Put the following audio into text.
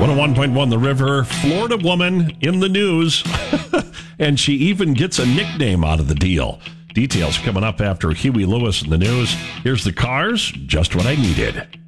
101.1 The River, Florida woman in the news, and she even gets a nickname out of the deal. Details coming up after Huey Lewis in the news. Here's the Cars, Just What I Needed.